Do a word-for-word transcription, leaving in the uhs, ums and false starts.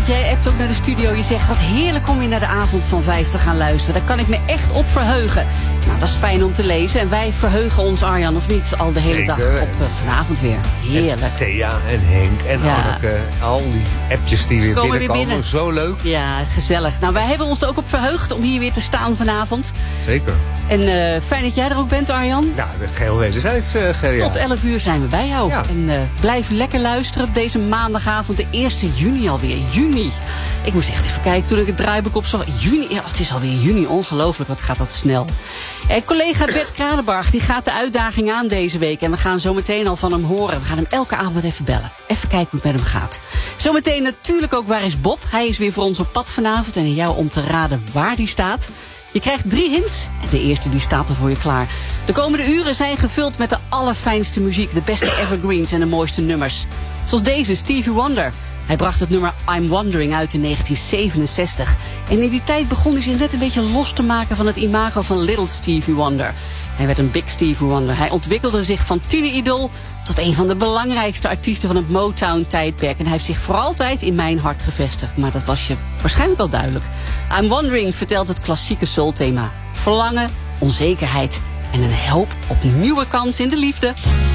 Want jij appt ook naar de studio. Je zegt, wat heerlijk om weer naar de avond van vijf te gaan luisteren. Daar kan ik me echt op verheugen. Nou, dat is fijn om te lezen. En wij verheugen ons, Arjan, of niet, al de hele Zeker. dag op uh, vanavond weer. Heerlijk. En Thea en Henk en Ja. Anneke. Al die appjes die weer Komen weer binnenkomen. binnen. Zo leuk. Ja, gezellig. Nou, wij hebben ons er ook op verheugd om hier weer te staan vanavond. Zeker. En uh, fijn dat jij er ook bent, Arjan. Ja, dat geheel wederzijds, uh, Gerja. Tot elf uur zijn we bij jou. Ja. En uh, blijf lekker luisteren op deze maandagavond, de eerste juni alweer. Juni. Ik moest echt even kijken toen ik het draaiboek opzag. Juni, ja, het is alweer juni. Ongelooflijk, wat gaat dat snel. En collega Bert Kranenbarg, die gaat de uitdaging aan deze week. En we gaan zo meteen al van hem horen. We gaan hem elke avond even bellen. Even kijken hoe het met hem gaat. Zometeen natuurlijk ook Waar is Bob? Hij is weer voor ons op pad vanavond. En aan jou om te raden waar die staat. Je krijgt drie hints en de eerste die staat er voor je klaar. De komende uren zijn gevuld met de allerfijnste muziek, de beste evergreens en de mooiste nummers. Zoals deze, Stevie Wonder. Hij bracht het nummer I'm Wondering uit in negentien zevenenzestig. En in die tijd begon hij zich net een beetje los te maken van het imago van Little Stevie Wonder. Hij werd een Big Stevie Wonder. Hij ontwikkelde zich van tieneridol tot een van de belangrijkste artiesten van het Motown-tijdperk. En hij heeft zich voor altijd in mijn hart gevestigd. Maar dat was je waarschijnlijk al duidelijk. I'm Wondering vertelt het klassieke soulthema. Verlangen, onzekerheid en een hoop op nieuwe kans in de liefde.